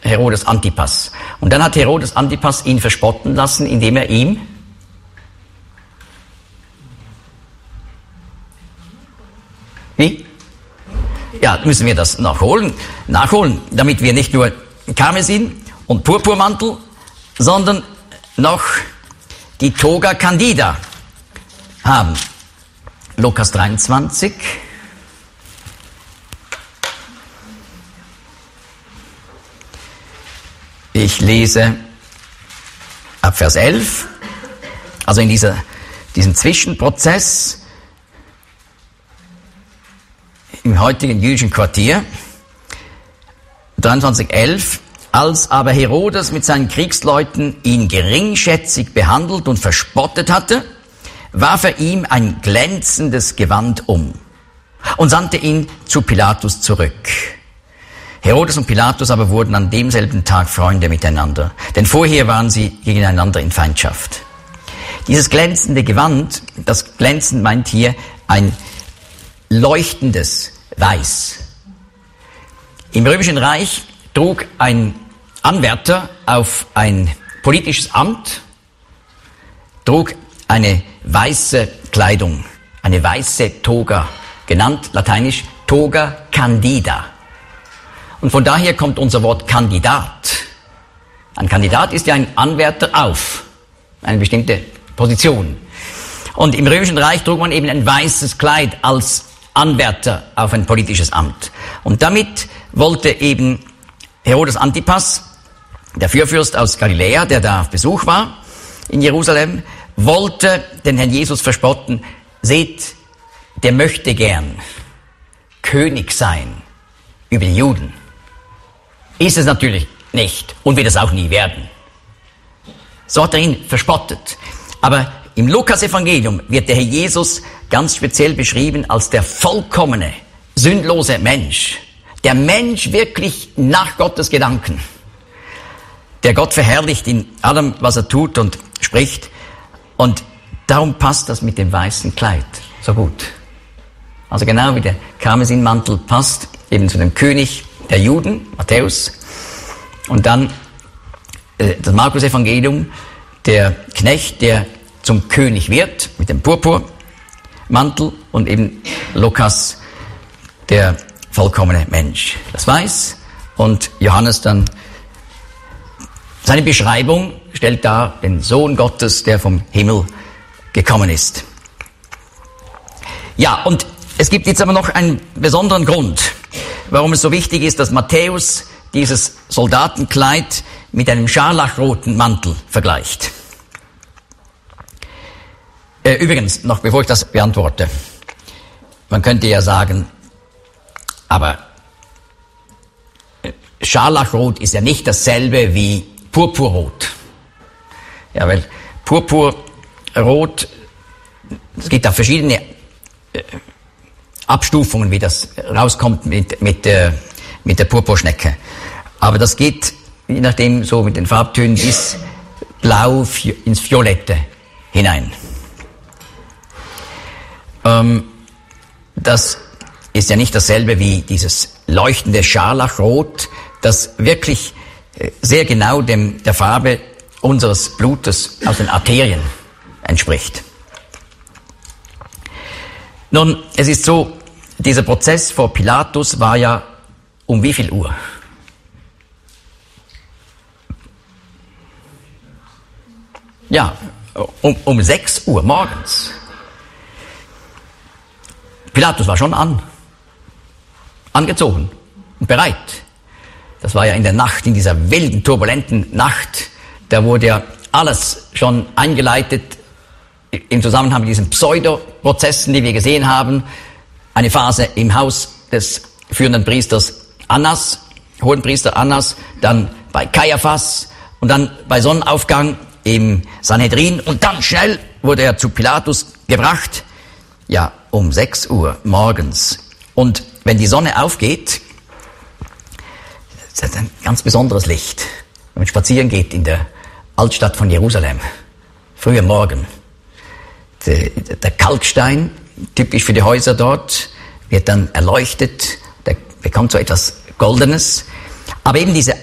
Herodes Antipas. Und dann hat Herodes Antipas ihn verspotten lassen, indem er ihm wie? Ja, müssen wir das nachholen, damit wir nicht nur Karmesin und Purpurmantel, sondern noch die Toga Candida haben. Lukas 23. Ich lese ab Vers 11, also in diesem Zwischenprozess im heutigen jüdischen Quartier, 23,11, als aber Herodes mit seinen Kriegsleuten ihn geringschätzig behandelt und verspottet hatte, warf er ihm ein glänzendes Gewand um und sandte ihn zu Pilatus zurück. Herodes und Pilatus aber wurden an demselben Tag Freunde miteinander, denn vorher waren sie gegeneinander in Feindschaft. Dieses glänzende Gewand, das glänzend meint hier ein leuchtendes Weiß. Im Römischen Reich trug ein Anwärter auf ein politisches Amt, trug eine weiße Kleidung, eine weiße Toga, genannt lateinisch Toga Candida. Und von daher kommt unser Wort Kandidat. Ein Kandidat ist ja ein Anwärter auf eine bestimmte Position. Und im Römischen Reich trug man eben ein weißes Kleid als Anwärter auf ein politisches Amt. Und damit wollte eben Herodes Antipas, der Fürfürst aus Galiläa, der da auf Besuch war in Jerusalem, wollte den Herrn Jesus verspotten. Seht, der möchte gern König sein über die Juden. Ist es natürlich nicht und wird es auch nie werden. So hat er ihn verspottet. Aber im Lukas-Evangelium wird der Herr Jesus ganz speziell beschrieben als der vollkommene, sündlose Mensch. Der Mensch wirklich nach Gottes Gedanken. Der Gott verherrlicht in allem, was er tut und spricht. Und darum passt das mit dem weißen Kleid so gut. Also genau wie der Karmesinmantel passt eben zu dem König der Juden, Matthäus. Und dann das Markus-Evangelium, der Knecht, der zum König wird, mit dem Purpurmantel, und eben Lukas, der vollkommene Mensch. Das Weiß. Und Johannes dann, seine Beschreibung stellt dar den Sohn Gottes, der vom Himmel gekommen ist. Ja, und es gibt jetzt aber noch einen besonderen Grund, warum es so wichtig ist, dass Matthäus dieses Soldatenkleid mit einem scharlachroten Mantel vergleicht. Übrigens, noch bevor ich das beantworte, man könnte ja sagen, aber Scharlachrot ist ja nicht dasselbe wie Purpurrot. Ja, weil Purpurrot, es gibt da verschiedene Abstufungen, wie das rauskommt mit der Purpurschnecke. Aber das geht, je nachdem, so mit den Farbtönen bis Blau ins Violette hinein. Das ist ja nicht dasselbe wie dieses leuchtende Scharlachrot, das wirklich sehr genau der Farbe unseres Blutes aus den Arterien entspricht. Nun, es ist so, dieser Prozess vor Pilatus war ja um wie viel Uhr? Ja, um 6 Uhr morgens. Pilatus war schon angezogen und bereit. Das war ja in der Nacht, in dieser wilden, turbulenten Nacht. Da wurde ja alles schon eingeleitet im Zusammenhang mit diesen Pseudoprozessen, die wir gesehen haben. Eine Phase im Haus des führenden Priesters Annas, Hohenpriester Annas, dann bei Kaiaphas und dann bei Sonnenaufgang im Sanhedrin. Und dann schnell wurde er zu Pilatus gebracht. Ja, um 6 Uhr morgens. Und wenn die Sonne aufgeht, das ist ein ganz besonderes Licht. Wenn man spazieren geht in der Altstadt von Jerusalem, früh am Morgen. Der Kalkstein, typisch für die Häuser dort, wird dann erleuchtet, der bekommt so etwas Goldenes. Aber eben diese